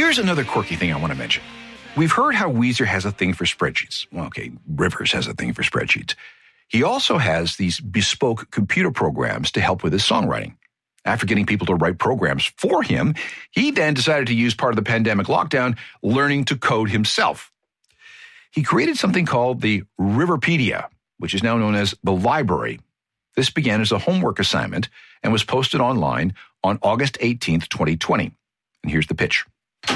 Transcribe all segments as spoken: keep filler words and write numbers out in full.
Here's another quirky thing I want to mention. We've heard how Weezer has a thing for spreadsheets. Well, okay, Rivers has a thing for spreadsheets. He also has these bespoke computer programs to help with his songwriting. After getting people to write programs for him, he then decided to use part of the pandemic lockdown learning to code himself. He created something called the Riverpedia, which is now known as the library. This began as a homework assignment and was posted online on August eighteenth, twenty twenty. And here's the pitch.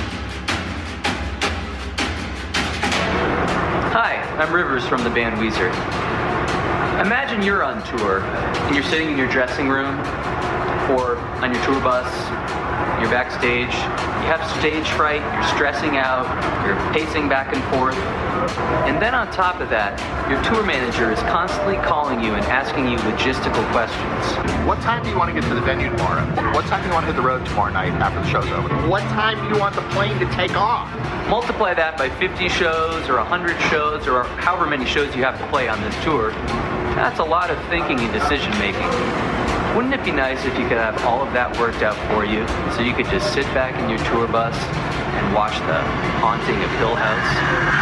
Hi, I'm Rivers from the band Weezer. Imagine you're on tour and you're sitting in your dressing room or on your tour bus, you're backstage, you have stage fright, you're stressing out, you're pacing back and forth. And then on top of that, your tour manager is constantly calling you and asking you logistical questions. What time do you want to get to the venue tomorrow? What time do you want to hit the road tomorrow night after the show's over? What time do you want the plane to take off? Multiply that by fifty shows or one hundred shows or however many shows you have to play on this tour. That's a lot of thinking and decision making. Wouldn't it be nice if you could have all of that worked out for you so you could just sit back in your tour bus and watch The Haunting of Hill House?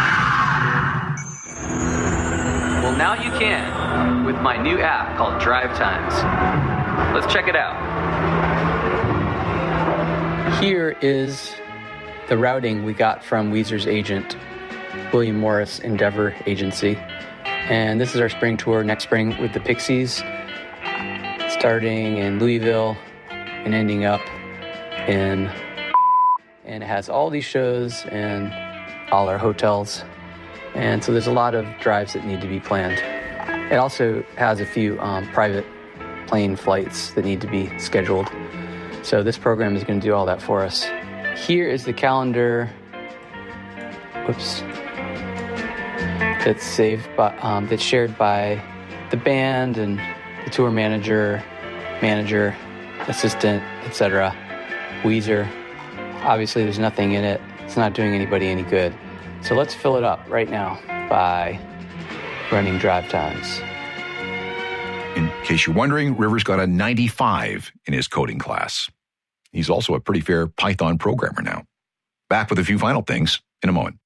Well, now you can with my new app called Drive Times. Let's check it out. Here is the routing we got from Weezer's agent, William Morris Endeavor Agency. And this is our spring tour next spring with the Pixies, starting in Louisville and ending up in, and it has all these shows and all our hotels. And so there's a lot of drives that need to be planned. It also has a few um, private plane flights that need to be scheduled. So this program is going to do all that for us. Here is the calendar. Whoops. That's saved by, um, that's shared by the band and the tour manager, manager, assistant, et cetera. Weezer. Obviously, there's nothing in it. It's not doing anybody any good. So let's fill it up right now by running Drive Times. In case you're wondering, Rivers got a ninety-five in his coding class. He's also a pretty fair Python programmer now. Back with a few final things in a moment.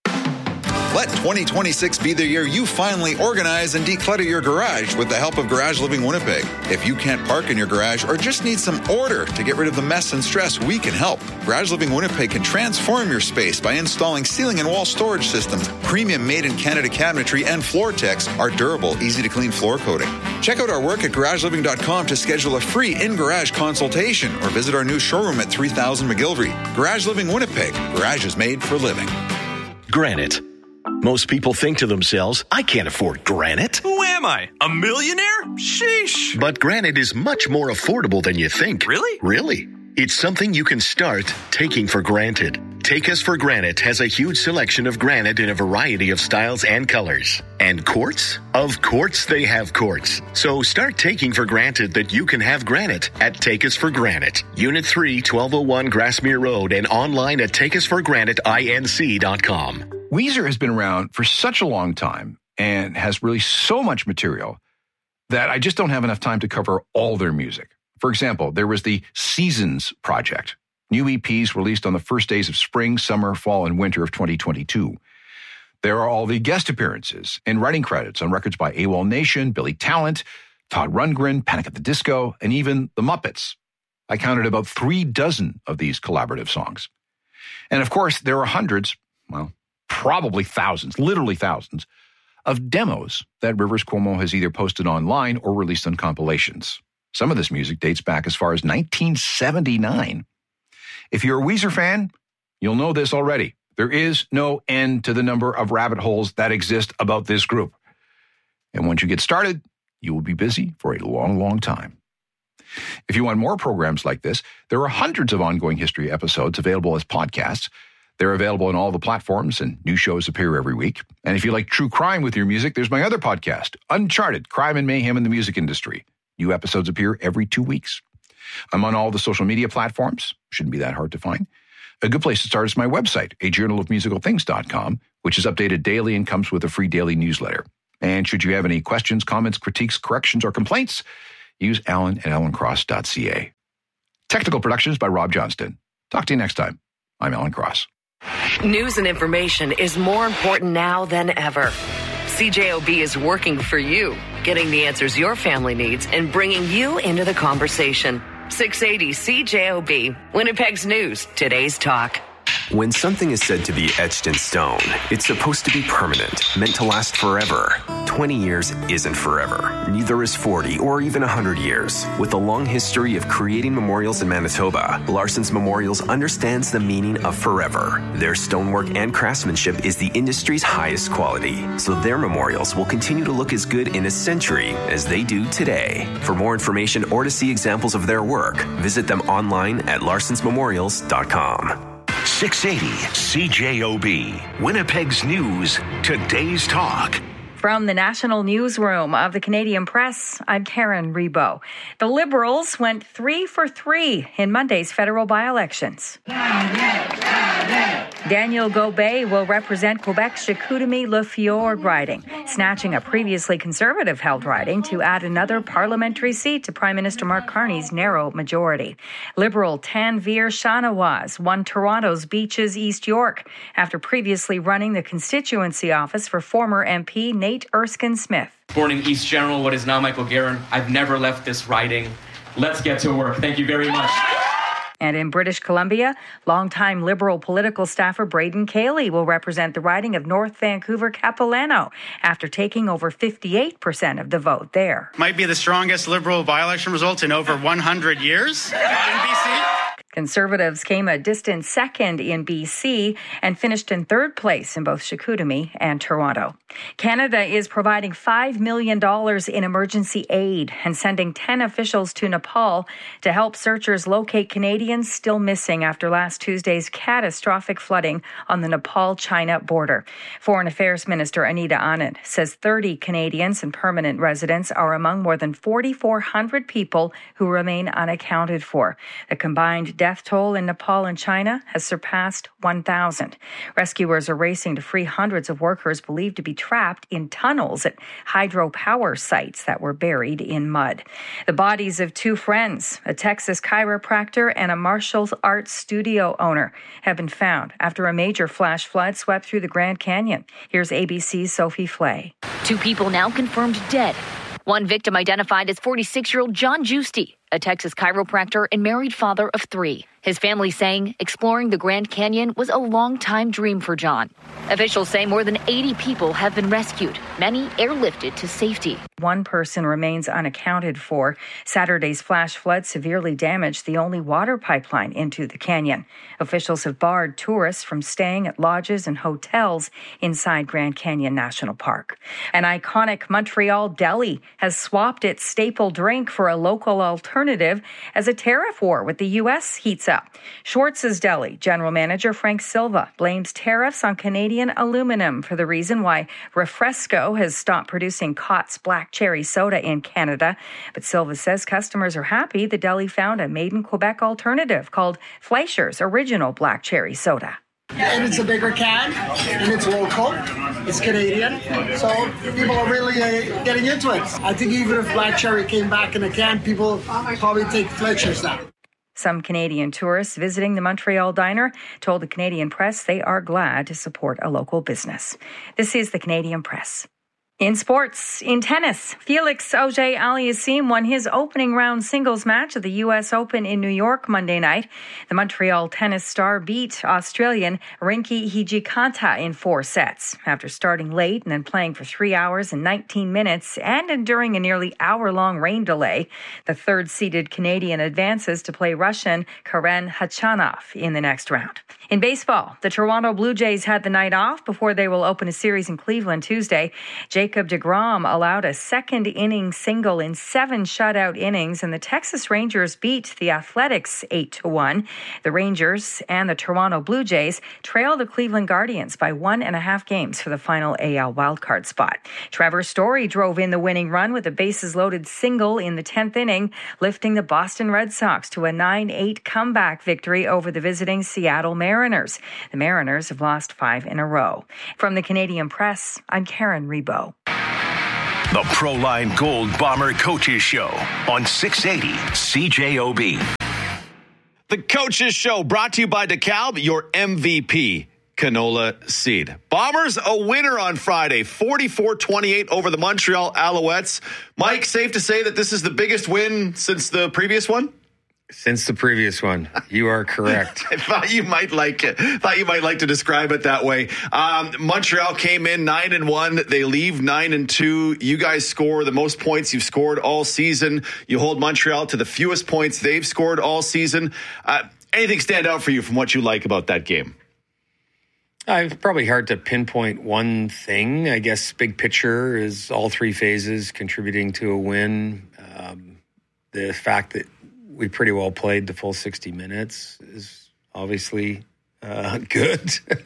Let twenty twenty-six be the year you finally organize and declutter your garage with the help of Garage Living Winnipeg. If you can't park in your garage or just need some order to get rid of the mess and stress, we can help. Garage Living Winnipeg can transform your space by installing ceiling and wall storage systems, premium made-in-Canada cabinetry, and Floortex, our durable, easy-to-clean floor coating. Check out our work at garage living dot com to schedule a free in-garage consultation or visit our new showroom at three thousand McGilvery. Garage Living Winnipeg. Garage is made for living. Granite. Most people think to themselves, I can't afford granite. Who am I? A millionaire? Sheesh. But granite is much more affordable than you think. Really? Really. It's something you can start taking for granted. Take Us for Granite has a huge selection of granite in a variety of styles and colors. And quartz? Of course they have quartz. So start taking for granted that you can have granite at Take Us for Granite. Unit three, twelve oh one Grassmere Road, and online at take us for granite inc dot com. Weezer has been around for such a long time and has really so much material that I just don't have enough time to cover all their music. For example, there was the Seasons Project. New E Ps released on the first days of spring, summer, fall, and winter of twenty twenty-two. There are all the guest appearances and writing credits on records by AWOL Nation, Billy Talent, Todd Rundgren, Panic at the Disco, and even the Muppets. I counted about three dozen of these collaborative songs. And of course, there are hundreds, well, probably thousands, literally thousands, of demos that Rivers Cuomo has either posted online or released on compilations. Some of this music dates back as far as nineteen seventy-nine. If you're a Weezer fan, you'll know this already. There is no end to the number of rabbit holes that exist about this group. And once you get started, you will be busy for a long, long time. If you want more programs like this, there are hundreds of ongoing history episodes available as podcasts. They're available on all the platforms, and new shows appear every week. And if you like true crime with your music, there's my other podcast, Uncharted, Crime and Mayhem in the Music Industry. New episodes appear every two weeks. I'm on all the social media platforms. Shouldn't be that hard to find. A good place to start is my website, a journal of musical things dot com, which is updated daily and comes with a free daily newsletter. And should you have any questions, comments, critiques, corrections, or complaints, use alan at alan cross dot c a. Technical productions by Rob Johnston. Talk to you next time. I'm Alan Cross. News and information is more important now than ever. C J O B is working for you, getting the answers your family needs and bringing you into the conversation. six eighty C J O B, Winnipeg's News, today's talk. When something is said to be etched in stone, it's supposed to be permanent, meant to last forever. twenty years isn't forever. Neither is forty or even one hundred years. With a long history of creating memorials in Manitoba, Larson's Memorials understands the meaning of forever. Their stonework and craftsmanship is the industry's highest quality, so their memorials will continue to look as good in a century as they do today. For more information or to see examples of their work, visit them online at larsons memorials dot com. six eighty C J O B, Winnipeg's News, today's talk. From the National Newsroom of the Canadian Press, I'm Karen Rebo. The Liberals went three for three in Monday's federal by-elections. Daniel Gobet will represent Quebec's Chicoutimi-Le Fjord riding, snatching a previously Conservative-held riding to add another parliamentary seat to Prime Minister Mark Carney's narrow majority. Liberal Tanveer Shahnawaz won Toronto's Beaches East York after previously running the constituency office for former M P Nate Erskine-Smith. Born in East General, what is now Michael Guerin. I've never left this riding. Let's get to work. Thank you very much. And in British Columbia, longtime Liberal political staffer Braden Cayley will represent the riding of North Vancouver-Capilano after taking over fifty-eight percent of the vote there. Might be the strongest Liberal by-election result in over one hundred years in B C. Conservatives came a distant second in B C and finished in third place in both Chicoutimi and Toronto. Canada is providing five million dollars in emergency aid and sending ten officials to Nepal to help searchers locate Canadians still missing after last Tuesday's catastrophic flooding on the Nepal-China border. Foreign Affairs Minister Anita Anand says thirty Canadians and permanent residents are among more than forty-four hundred people who remain unaccounted for. The combined death toll in Nepal and China has surpassed one thousand. Rescuers are racing to free hundreds of workers believed to be trapped in tunnels at hydropower sites that were buried in mud. The bodies of two friends, a Texas chiropractor and a martial arts studio owner, have been found after a major flash flood swept through the Grand Canyon. Here's A B C's Sophie Flay. Two people now confirmed dead. One victim identified as forty-six-year-old John Giusti, a Texas chiropractor and married father of three. His family saying exploring the Grand Canyon was a long-time dream for John. Officials say more than eighty people have been rescued, many airlifted to safety. One person remains unaccounted for. Saturday's flash flood severely damaged the only water pipeline into the canyon. Officials have barred tourists from staying at lodges and hotels inside Grand Canyon National Park. An iconic Montreal deli has swapped its staple drink for a local alternative as a tariff war with the U S heats up. Schwartz's Deli general manager Frank Silva blames tariffs on Canadian aluminum for the reason why Refresco has stopped producing Cott's Black Cherry Soda in Canada. But Silva says customers are happy the deli found a made-in-Quebec alternative called Fleischer's Original Black Cherry Soda. And it's a bigger can, and it's local, it's Canadian, so people are really uh, getting into it. I think even if Black Cherry came back in a can, people probably take Fletcher's now. Some Canadian tourists visiting the Montreal Diner told the Canadian Press they are glad to support a local business. This is the Canadian Press. In sports, in tennis, Felix Auger-Aliassime won his opening round singles match at the U S Open in New York Monday night. The Montreal tennis star beat Australian Rinky Hijikata in four sets. After starting late and then playing for three hours and nineteen minutes and enduring a nearly hour-long rain delay, the third-seeded Canadian advances to play Russian Karen Khachanov in the next round. In baseball, the Toronto Blue Jays had the night off before they will open a series in Cleveland Tuesday. Jacob deGrom allowed a second-inning single in seven shutout innings, and the Texas Rangers beat the Athletics eight to one. The Rangers and the Toronto Blue Jays trailed the Cleveland Guardians by one and a half games for the final A L wildcard spot. Trevor Story drove in the winning run with a bases-loaded single in the tenth inning, lifting the Boston Red Sox to a nine eight comeback victory over the visiting Seattle Mariners. The Mariners have lost five in a row. From the Canadian Press, I'm Karen Rebo. The Proline Gold Bomber Coaches Show on six eighty C J O B. The Coaches Show brought to you by DeKalb, your M V P. canola seed. Bombers a winner on Friday, forty-four twenty-eight over the Montreal Alouettes. Mike, safe to say that this is the biggest win since the previous one? Since the previous one, you are correct. I thought you might like it. Thought you might like to describe it that way. Um, Montreal came in nine and one. They leave nine and two. You guys score the most points you've scored all season. You hold Montreal to the fewest points they've scored all season. Uh, anything stand out for you from what you like about that game? Uh, it's probably hard to pinpoint one thing. I guess big picture is all three phases contributing to a win. Um, the fact that we pretty well played the full sixty minutes is obviously uh, good.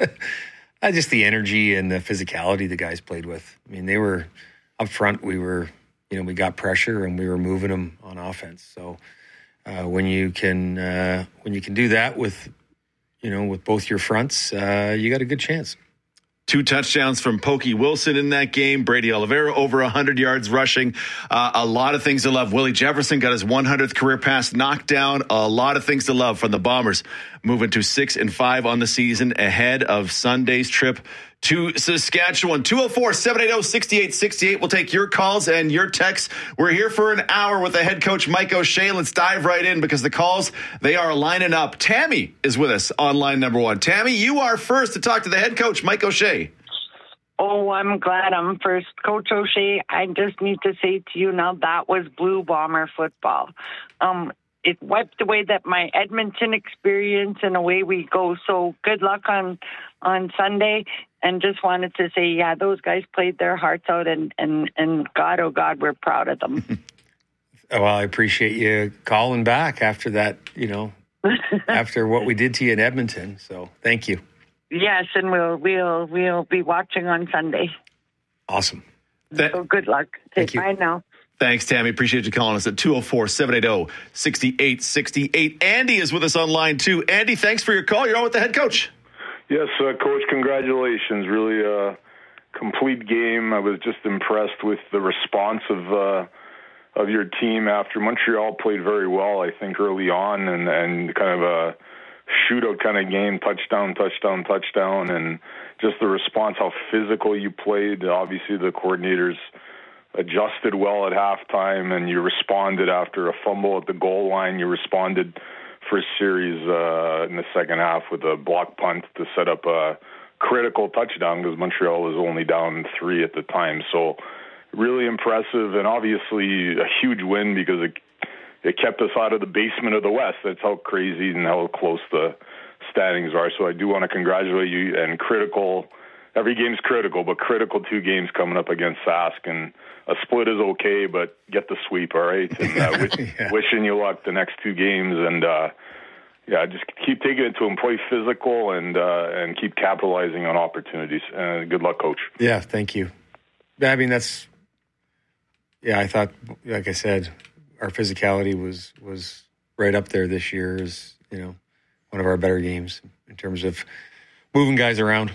uh, just the energy and the physicality the guys played with. I mean, they were up front. We were, you know, we got pressure and we were moving them on offense. So uh, when you can uh, when you can do that with, you know, with both your fronts, uh, you got a good chance. Two touchdowns from Pokey Wilson in that game. Brady Oliveira over one hundred yards rushing. Uh, a lot of things to love. Willie Jefferson got his one hundredth career pass knocked down. A lot of things to love from the Bombers, moving to six and five on the season ahead of Sunday's trip to Saskatchewan. two oh four, seven eighty, six eight six eight. We'll take your calls and your texts. We're here for an hour with the head coach, Mike O'Shea. Let's dive right in because the calls, they are lining up. Tammy is with us on line number one. Tammy, you are first to talk to the head coach, Mike O'Shea. Oh, I'm glad I'm first. Coach O'Shea, I just need to say to you now, that was Blue Bomber football. Um, it wiped away that my Edmonton experience, and away we go. So good luck on on Sunday. And just wanted to say, yeah, those guys played their hearts out, and, and, and God, oh God, we're proud of them. Well, I appreciate you calling back after that, you know, after what we did to you in Edmonton. So thank you. Yes, and we'll we'll we'll be watching on Sunday. Awesome. That, so good luck. Thank you. Bye now. Thanks, Tammy. Appreciate you calling us at two oh four, seven eighty, six eight six eight. Andy is with us on line two. Andy, thanks for your call. You're on with the head coach. Yes, uh, Coach, congratulations. Really a complete game. I was just impressed with the response of uh, of your team after Montreal played very well, I think, early on, and, and kind of a shootout kind of game, touchdown, touchdown, touchdown, and just the response, how physical you played. Obviously, the coordinators adjusted well at halftime, and you responded after a fumble at the goal line. You responded for a series uh, in the second half with a block punt to set up a critical touchdown because Montreal was only down three at the time. So really impressive, and obviously a huge win because it it kept us out of the basement of the West. That's how crazy and how close the standings are. So I do want to congratulate you, and critical. Every game's critical, but critical two games coming up against Sask, and a split is okay, but get the sweep, all right? And uh, wish, yeah. wishing you luck the next two games, and uh, yeah, just keep taking it to them, play physical, and uh, and keep capitalizing on opportunities. Uh, good luck, Coach. Yeah, thank you. I mean, that's yeah. I thought, like I said, our physicality was was right up there this year. As you know, one of our better games in terms of moving guys around.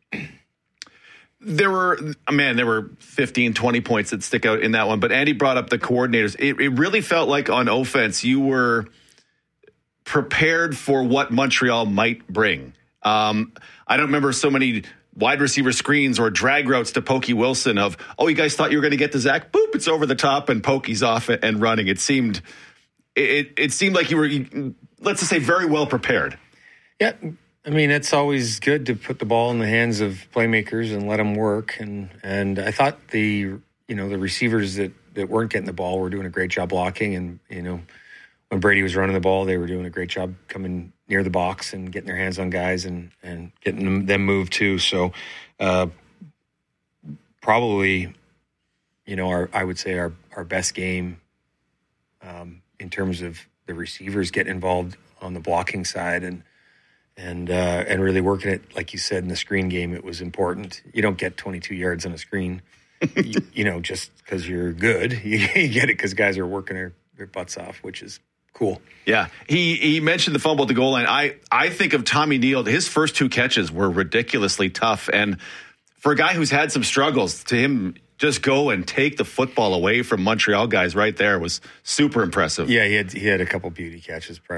There were, man, there were fifteen, twenty points that stick out in that one. But Andy brought up the coordinators. It, it really felt like on offense, you were prepared for what Montreal might bring. Um, I don't remember so many wide receiver screens or drag routes to Pokey Wilson of, oh, you guys thought you were going to get to Zach? Boop, it's over the top and Pokey's off and running. It seemed, it, it seemed like you were, let's just say, very well prepared. Yeah. I mean, it's always good to put the ball in the hands of playmakers and let them work. And, and I thought the, you know, the receivers that, that weren't getting the ball were doing a great job blocking. And, you know, when Brady was running the ball, they were doing a great job coming near the box and getting their hands on guys and, and getting them, them moved too. So uh, probably, you know, our, I would say our, our best game um, in terms of the receivers getting involved on the blocking side and, And uh, and really working it, like you said, in the screen game, it was important. You don't get twenty-two yards on a screen, you, you know, just because you're good. You, you get it because guys are working their, their butts off, which is cool. Yeah. He he mentioned the fumble at the goal line. I, I think of Tommy Neal. His first two catches were ridiculously tough. And for a guy who's had some struggles, to him just go and take the football away from Montreal guys right there was super impressive. Yeah, he had, he had a couple beauty catches prior.